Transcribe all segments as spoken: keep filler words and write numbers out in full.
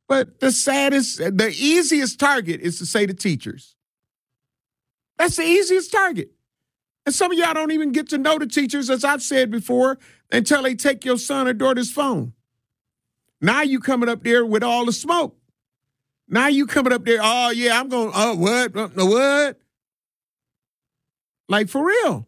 But the saddest, the easiest target is to say the teachers. That's the easiest target. And some of y'all don't even get to know the teachers, as I've said before, until they take your son or daughter's phone. Now you coming up there with all the smoke. Now you coming up there, oh, yeah, I'm going, oh, what? Uh, what? Like, for real.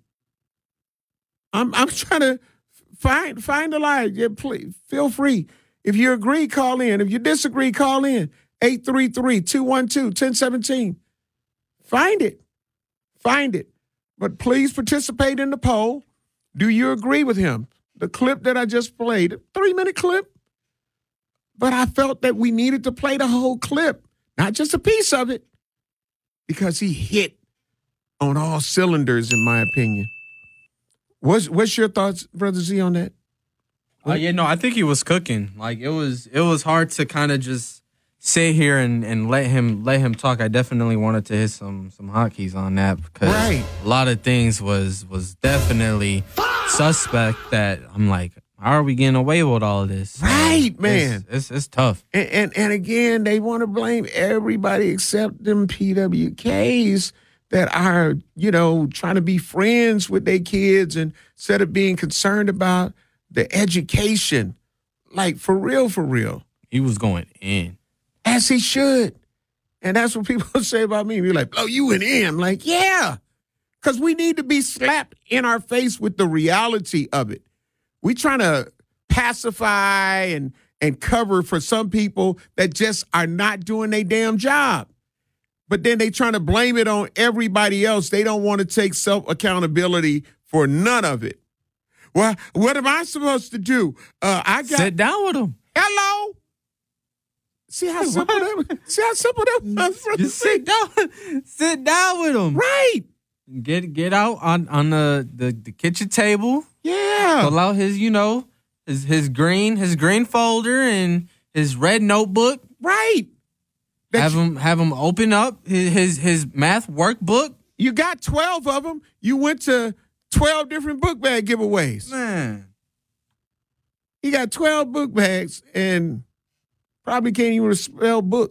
I'm I'm trying to find find a line. Yeah, please, feel free. If you agree, call in. If you disagree, call in. eight three three, two one two, one zero one seven. Find it. Find it. But please participate in the poll. Do you agree with him? The clip that I just played, a three-minute clip. But I felt that we needed to play the whole clip, not just a piece of it, because he hit on all cylinders, in my opinion. What's, what's your thoughts, Brother Z, on that? Uh, yeah, no, I think he was cooking. Like, it was it was hard to kind of just sit here and, and let him let him talk. I definitely wanted to hit some some hotkeys on that because right. a lot of things was was definitely suspect that I'm like, how are we getting away with all of this? Right, uh, man. It's, it's, it's tough. And, and and again, they want to blame everybody except them P W Ks that are, you know, trying to be friends with their kids and instead of being concerned about the education. Like, for real, for real. He was going in. As he should. And that's what people say about me. You're like, oh, you went in. I'm like, yeah. Because we need to be slapped in our face with the reality of it. We trying to pacify and, and cover for some people that just are not doing their damn job. But then they trying to blame it on everybody else. They don't want to take self-accountability for none of it. Well, what am I supposed to do? Uh, I got Sit down with him. Hello. See how simple that? See how simple that was? Just sit down. Sit down with him. Right. Get get out on on the, the, the kitchen table. Yeah. Pull out his, you know, his his green his green folder and his red notebook. Right. That have you, him have him open up his, his his math workbook. You got twelve of them. You went to twelve different book bag giveaways. Man. He got twelve book bags and probably can't even spell book.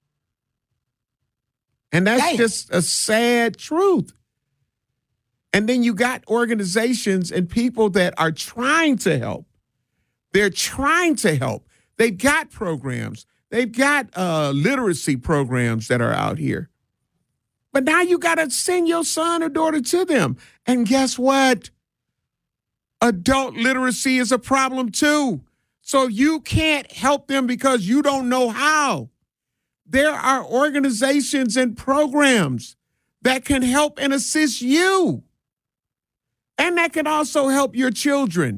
And that's Damn. just a sad truth. And then you got organizations and people that are trying to help. They're trying to help. They've got programs. They've got uh, literacy programs that are out here. But now you got to send your son or daughter to them. And guess what? Adult literacy is a problem too. So you can't help them because you don't know how. There are organizations and programs that can help and assist you. And that can also help your children.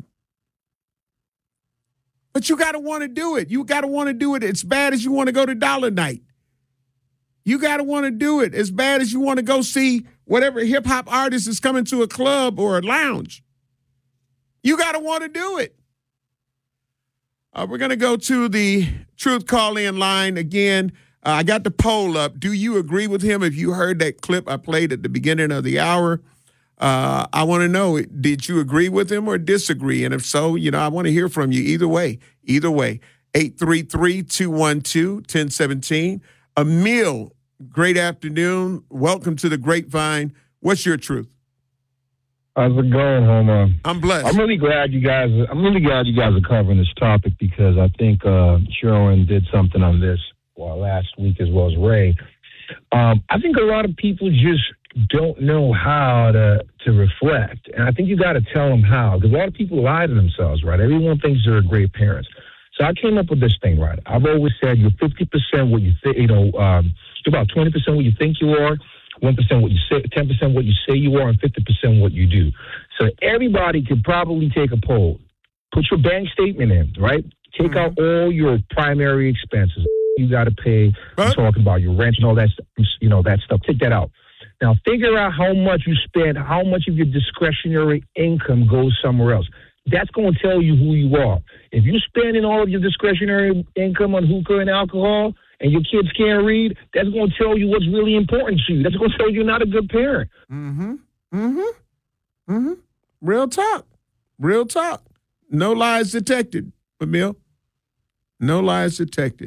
But you got to want to do it. You got to want to do it as bad as you want to go to Dollar Night. You got to want to do it as bad as you want to go see whatever hip-hop artist is coming to a club or a lounge. You got to want to do it. Uh, we're going to go to the Truth Call-In line again. Uh, I got the poll up. Do you agree with him? If you heard that clip I played at the beginning of the hour, uh, I want to know, did you agree with him or disagree? And if so, you know, I want to hear from you either way. Either way. eight three three, two one two, one zero one seven. Emil, great afternoon. Welcome to the Grapevine. What's your truth? How's it going, Homer? I'm blessed. I'm really glad you guys. I'm really glad you guys are covering this topic because I think uh, Sherwin did something on this well, last week as well as Ray. Um, I think a lot of people just don't know how to to reflect, and I think you got to tell them how because a lot of people lie to themselves, right? Everyone thinks they're great parents. So I came up with this thing, right? I've always said you're fifty percent what you think, you know, um, you're about twenty percent what you think you are, one percent what you say, ten percent what you say you are, and fifty percent what you do. So everybody could probably take a poll. Put your bank statement in, right? Take mm-hmm. out all your primary expenses. You got to pay. I'm talking about your rent and all that, you know, that stuff. Take that out. Now figure out how much you spend, how much of your discretionary income goes somewhere else. That's going to tell you who you are. If you're spending all of your discretionary income on hookah and alcohol and your kids can't read, that's going to tell you what's really important to you. That's going to tell you you're not a good parent. Mm-hmm. Mm-hmm. Mm-hmm. Real talk. Real talk. No lies detected, Emil. No lies detected.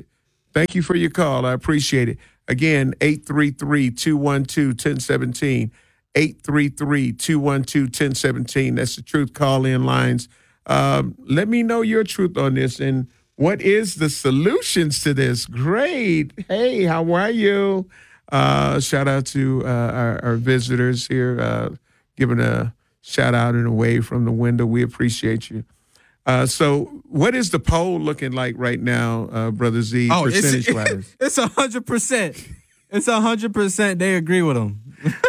Thank you for your call. I appreciate it. Again, eight three three, two one two, one oh one seven. eight three three, two one two, one oh one seven. That's the Truth call-in lines. Um, let me know your truth on this and what is the solutions to this. Great. Hey, how are you? Uh, shout out to uh, our, our visitors here, uh, giving a shout out and a wave from the window. We appreciate you. Uh, so what is the poll looking like right now, uh, Brother Z, oh, percentage-wise? It's one hundred percent. It's one hundred percent. They agree with him.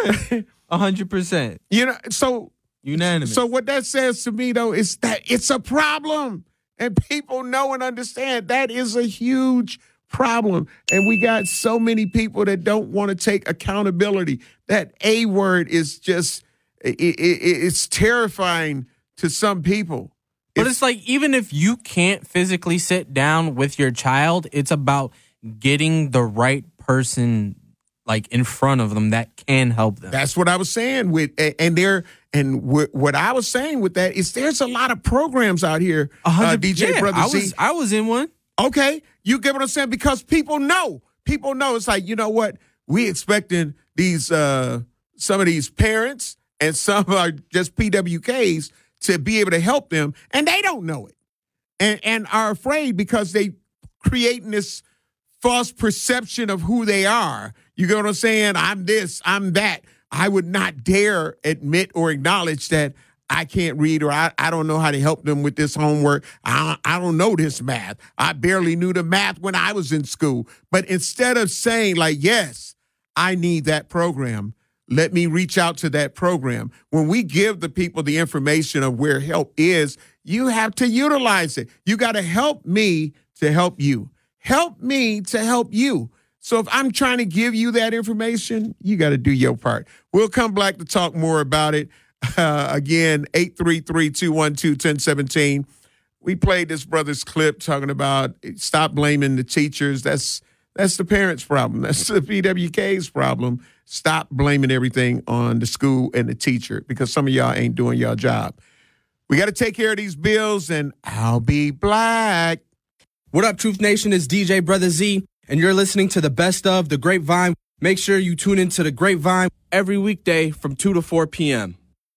one hundred percent. You know, so unanimous. So what that says to me, though, is that it's a problem. And people know and understand that is a huge problem. And we got so many people that don't want to take accountability. That A word is just, it, it, it's terrifying to some people. But it's, it's like, even if you can't physically sit down with your child, it's about getting the right person like in front of them that can help them. That's what I was saying with, and there, and what I was saying with that is there's a lot of programs out here, uh, D J yeah, Brother I Z. was, I was in one. Okay, you get what I'm saying? Because people know, people know. It's like, you know what? We expecting these, uh, some of these parents and some are just P W Ks to be able to help them, and they don't know it, and and are afraid because they creating this false perception of who they are. You get what I'm saying? I'm this, I'm that. I would not dare admit or acknowledge that I can't read or I, I don't know how to help them with this homework. I, I don't know this math. I barely knew the math when I was in school. But instead of saying like, yes, I need that program, let me reach out to that program. When we give the people the information of where help is, you have to utilize it. You got to help me to help you. Help me to help you. So if I'm trying to give you that information, you got to do your part. We'll come back to talk more about it. Uh, again, eight three three, two one two, one oh one seven. We played this brother's clip talking about stop blaming the teachers. That's that's the parents' problem. That's the P W K's problem. Stop blaming everything on the school and the teacher because some of y'all ain't doing your job. We got to take care of these bills, and I'll be black. What up, Truth Nation? It's D J Brother Z, and you're listening to the best of The Grapevine. Make sure you tune into The Grapevine every weekday from two to four p.m.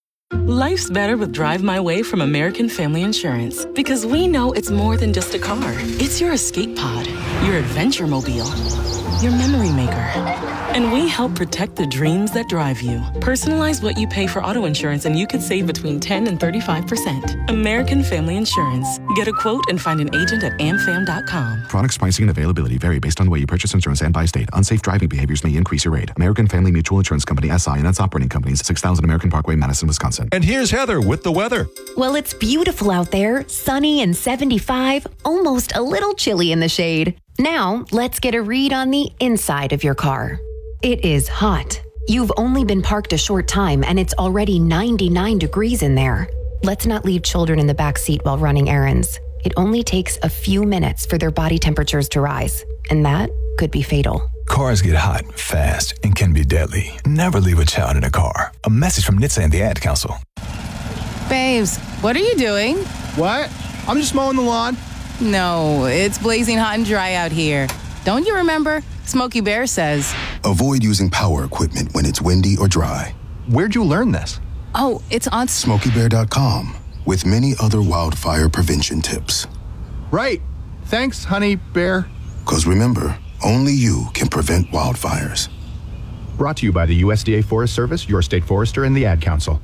Life's better with Drive My Way from American Family Insurance because we know it's more than just a car. It's your escape pod, your adventure mobile, your memory maker. And we help protect the dreams that drive you. Personalize what you pay for auto insurance and you could save between ten and thirty-five percent. American Family Insurance. Get a quote and find an agent at am fam dot com. Products, pricing, and availability vary based on the way you purchase insurance and by state. Unsafe driving behaviors may increase your rate. American Family Mutual Insurance Company, S I and its operating companies, six thousand American Parkway, Madison, Wisconsin. And here's Heather with the weather. Well, it's beautiful out there, sunny and seventy-five, almost a little chilly in the shade. Now, let's get a read on the inside of your car. It is hot. You've only been parked a short time and it's already ninety-nine degrees in there. Let's not leave children in the back seat while running errands. It only takes a few minutes for their body temperatures to rise, and that could be fatal. Cars get hot, fast, and can be deadly. Never leave a child in a car. A message from N H T S A and the Ad Council. Babes, what are you doing? What? I'm just mowing the lawn. No, it's blazing hot and dry out here. Don't you remember? Smokey Bear says, avoid using power equipment when it's windy or dry. Where'd you learn this? Oh, it's on smokey bear dot com with many other wildfire prevention tips. Right. Thanks, honey bear. Because remember, only you can prevent wildfires. Brought to you by the U S D A Forest Service, your state forester, and the Ad Council.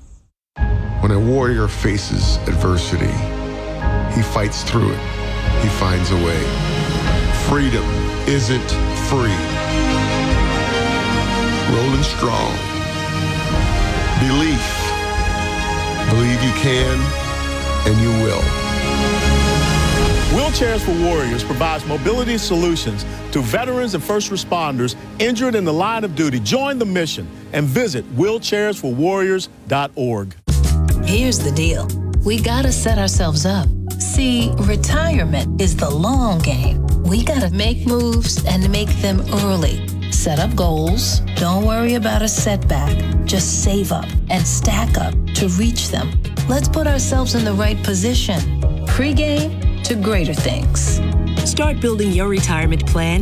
When a warrior faces adversity, he fights through it. He finds a way. Freedom isn't free. Rolling strong. Belief. Believe you can, and you will. Wheelchairs for Warriors provides mobility solutions to veterans and first responders injured in the line of duty. Join the mission and visit wheelchairs for warriors dot org. Here's the deal. We gotta set ourselves up. See, retirement is the long game. We gotta make moves and make them early. Set up goals. Don't worry about a setback. Just save up and stack up to reach them. Let's put ourselves in the right position. Pre-game to greater things. Start building your retirement plan